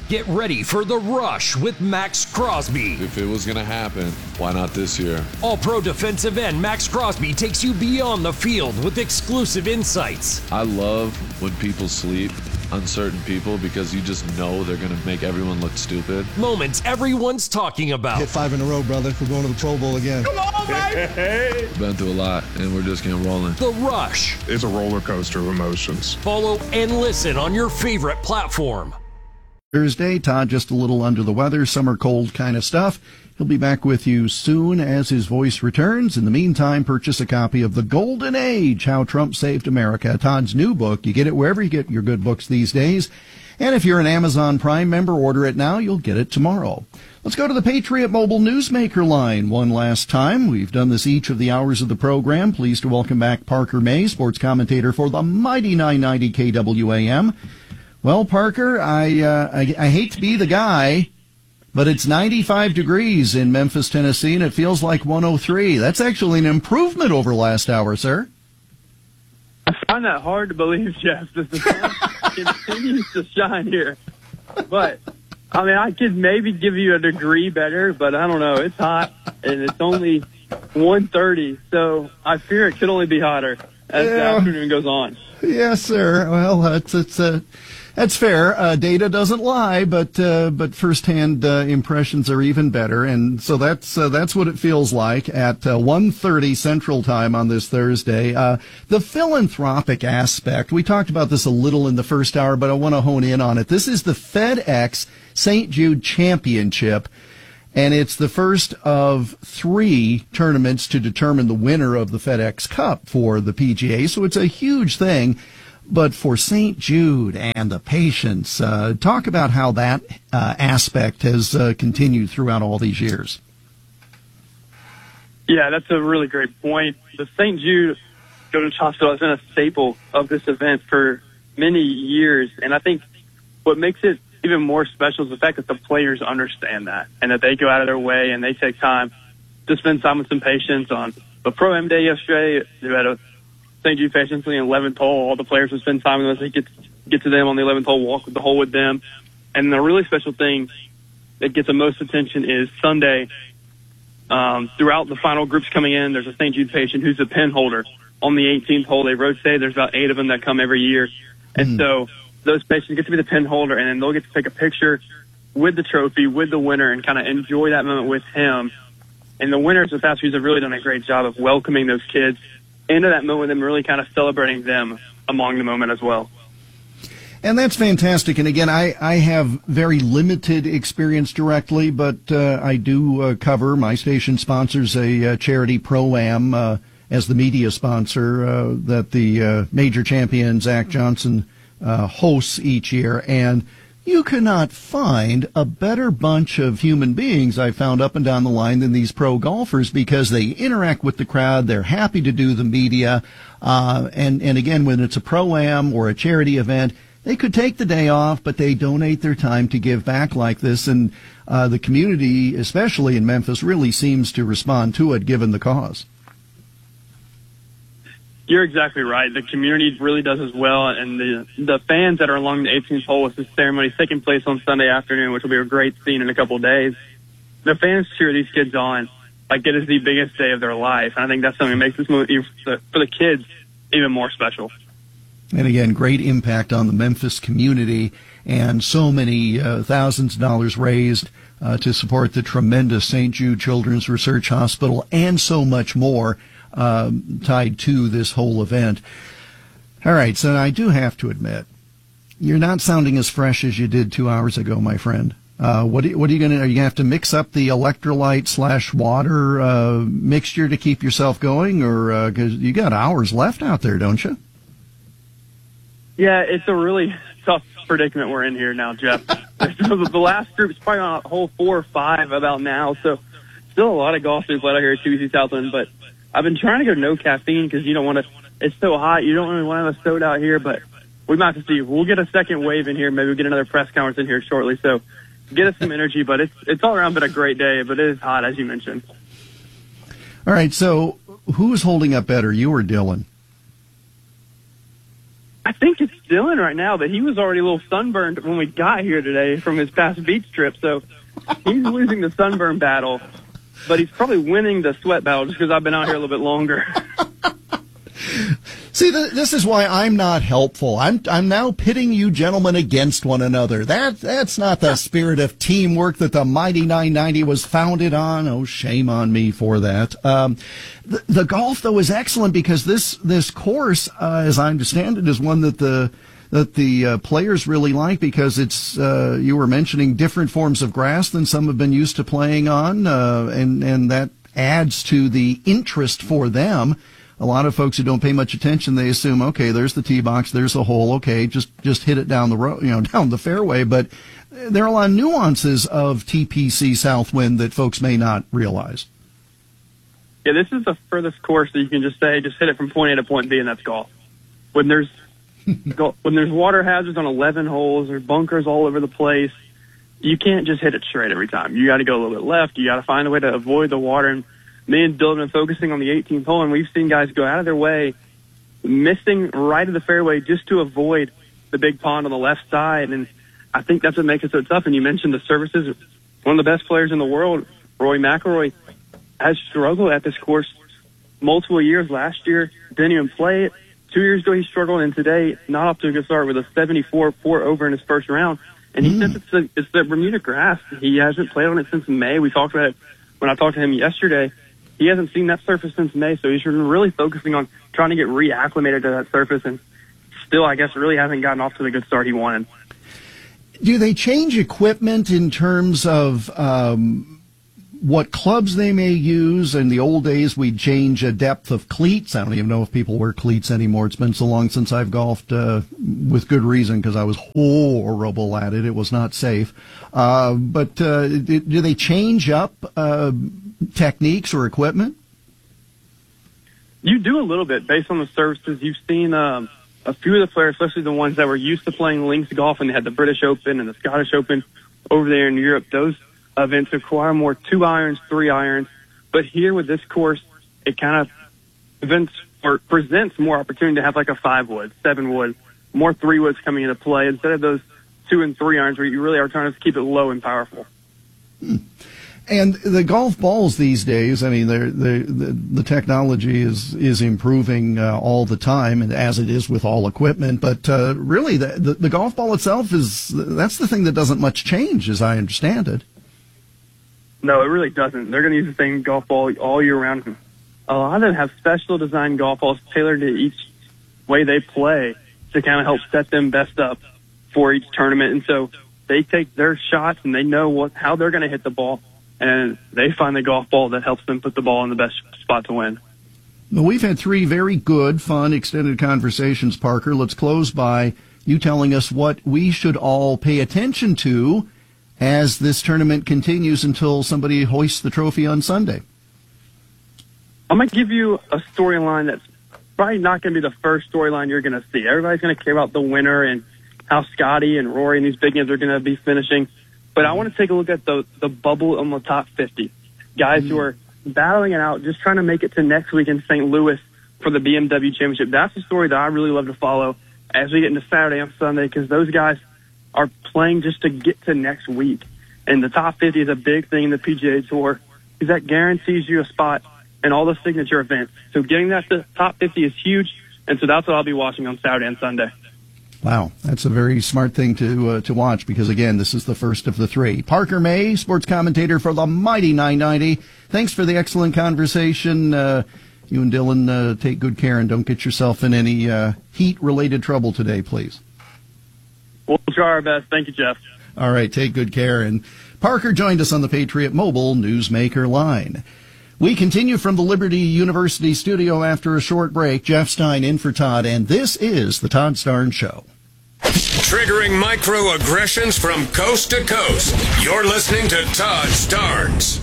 Get ready for The Rush with Max Crosby. If it was going to happen, why not this year? All-Pro defensive end Max Crosby takes you beyond the field with exclusive insights. I love when people sleep on certain people because you just know they're going to make everyone look stupid. Moments everyone's talking about. Hit 5 in a row, brother. We're going to the Pro Bowl again. Come on, baby! Been through a lot, and we're just getting rolling. The Rush. It's a roller coaster of emotions. Follow and listen on your favorite platform. Thursday, Todd just a little under the weather, summer cold kind of stuff. He'll be back with you soon as his voice returns. In the meantime, purchase a copy of The Golden Age, How Trump Saved America, Todd's new book. You get it wherever you get your good books these days. And if you're an Amazon Prime member, order it now. You'll get it tomorrow. Let's go to the Patriot Mobile Newsmaker line one last time. We've done this each of the hours of the program. Pleased to welcome back Parker May, sports commentator for the mighty 990 KWAM. Well, Parker, I hate to be the guy, but it's 95 degrees in Memphis, Tennessee, and it feels like 103. That's actually an improvement over last hour, sir. I find that hard to believe, Jeff. The sun continues to shine here. But, I mean, I could maybe give you a degree better, but I don't know. It's hot, and it's only 1:30, so I fear it could only be hotter as the afternoon goes on. Yes, sir. Well, that's fair. Data doesn't lie, but firsthand impressions are even better, and so that's what it feels like at 1:30 Central Time on this Thursday. The philanthropic aspect, we talked about this a little in the first hour, but I want to hone in on it. This is the FedEx St. Jude Championship, and it's the first of 3 tournaments to determine the winner of the FedEx Cup for the PGA, so it's a huge thing. But for St. Jude and the patients, talk about how that aspect has continued throughout all these years. Yeah, that's a really great point. The St. Jude Children's Hospital has been a staple of this event for many years, and I think what makes it even more special is the fact that the players understand that and that they go out of their way and they take time to spend time with some patients. On the Pro-Am Day yesterday, they had a St. Jude patients in the 11th hole. All the players would spend time with us. They get to them on the 11th hole, walk the hole with them. And the really special thing that gets the most attention is Sunday. Throughout the final groups coming in, there's a St. Jude patient who's a pin holder. On the 18th hole, they rotate. There's about 8 of them that come every year. And so those patients get to be the pin holder, and then they'll get to take a picture with the trophy, with the winner, and kind of enjoy that moment with him. And the winners this past year have really done a great job of welcoming those kids into that moment and really kind of celebrating them among the moment as well. And that's fantastic. And again, I have very limited experience directly, but I do cover. My station sponsors a charity Pro-Am as the media sponsor that the major champion Zach Johnson hosts each year. And you cannot find a better bunch of human beings I've found up and down the line than these pro golfers, because they interact with the crowd. They're happy to do the media. And again, when it's a Pro-Am or a charity event, they could take the day off, but they donate their time to give back like this. And the community, especially in Memphis, really seems to respond to it given the cause. You're exactly right. The community really does as well, and the fans that are along the 18th hole with this ceremony taking place on Sunday afternoon, which will be a great scene in a couple of days. The fans cheer these kids on like it is the biggest day of their life, and I think that's something that makes this movie for the kids even more special. And again, great impact on the Memphis community, and so many thousands of dollars raised to support the tremendous St. Jude Children's Research Hospital, and so much more tied to this whole event. All right, so I do have to admit, you're not sounding as fresh as you did 2 hours ago, my friend. What are you going to? Are you going to have to mix up the electrolyte/water mixture to keep yourself going, or because you got hours left out there, don't you? Yeah, it's a really tough predicament we're in here now, Jeff. The last group's probably on hole 4 or 5 about now, so still a lot of golf to play out here at QVC Southland, but I've been trying to go no caffeine because you don't want to. It's so hot. You don't really want to have a soda out here, but we might have to see. We'll get a second wave in here. Maybe we'll get another press conference in here shortly. So get us some energy. But it's all around been a great day. But it is hot, as you mentioned. All right. So who is holding up better, you or Dylan? I think it's Dylan right now, but he was already a little sunburned when we got here today from his past beach trip. So he's losing the sunburn battle, but he's probably winning the sweat battle just because I've been out here a little bit longer. See, this is why I'm not helpful. I'm now pitting you gentlemen against one another. That's not the spirit of teamwork that the Mighty 990 was founded on. Oh, shame on me for that. The golf, though, is excellent because this course, as I understand it, is one that the players really like because it's you were mentioning different forms of grass than some have been used to playing on, and that adds to the interest for them. A lot of folks who don't pay much attention, they assume, okay, there's the tee box, there's the hole, okay, just hit it down the road, down the fairway. But there are a lot of nuances of TPC Southwind that folks may not realize. Yeah, this is the furthest course that you can just hit it from point A to point B, and that's golf. When there's water hazards on 11 holes or bunkers all over the place, you can't just hit it straight every time. You got to go a little bit left. You got to find a way to avoid the water. And me and Dylan have been focusing on the 18th hole, and we've seen guys go out of their way, missing right of the fairway just to avoid the big pond on the left side. And I think that's what makes it so tough. And you mentioned the services. One of the best players in the world, Rory McIlroy, has struggled at this course multiple years. Last year, didn't even play it. 2 years ago, he struggled, and today, not off to a good start with a 74 pour over in his first round. And he says it's the Bermuda grass. He hasn't played on it since May. We talked about it when I talked to him yesterday. He hasn't seen that surface since May, so he's really focusing on trying to get reacclimated to that surface, and still, I guess, really hasn't gotten off to the good start he wanted. Do they change equipment in terms of what clubs they may use? In the old days, we'd change a depth of cleats. I don't even know if people wear cleats anymore. It's been so long since I've golfed, with good reason, because I was horrible at it. It was not safe. But do they change up techniques or equipment? You do a little bit based on the surfaces. You've seen a few of the players, especially the ones that were used to playing links golf, and they had the British Open and the Scottish Open over there in Europe. Those events require more 2 irons, 3 irons. But here with this course, it kind of presents more opportunity to have like a 5 wood, 7 wood, more 3 woods coming into play instead of those 2 and 3 irons where you really are trying to keep it low and powerful. And the golf balls these days, I mean, the technology is improving all the time, and as it is with all equipment. But really, the golf ball itself that's the thing that doesn't much change, as I understand it. No, it really doesn't. They're going to use the same golf ball all year round. A lot of them have special designed golf balls tailored to each way they play to kind of help set them best up for each tournament. And so they take their shots and they know how they're going to hit the ball, and they find the golf ball that helps them put the ball in the best spot to win. Well, we've had 3 very good, fun, extended conversations, Parker. Let's close by you telling us what we should all pay attention to as this tournament continues until somebody hoists the trophy on Sunday. I'm going to give you a storyline that's probably not going to be the first storyline you're going to see. Everybody's going to care about the winner and how Scotty and Rory and these big names are going to be finishing. But I want to take a look at the bubble on the top 50. Guys who are battling it out, just trying to make it to next week in St. Louis for the BMW Championship. That's the story that I really love to follow as we get into Saturday and Sunday, because those guys are playing just to get to next week. And the top 50 is a big thing in the PGA Tour, because that guarantees you a spot in all the signature events. So getting that to top 50 is huge, and so that's what I'll be watching on Saturday and Sunday. Wow, that's a very smart thing to watch, because, again, this is the first of the 3. Parker May, sports commentator for the Mighty 990. Thanks for the excellent conversation. You and Dylan take good care and don't get yourself in any heat-related trouble today, please. We'll try our best. Thank you, Jeff. All right, take good care. And Parker joined us on the Patriot Mobile Newsmaker line. We continue from the Liberty University studio after a short break. Jeff Stein in for Todd, and this is the Todd Starnes Show. Triggering microaggressions from coast to coast. You're listening to Todd Starnes.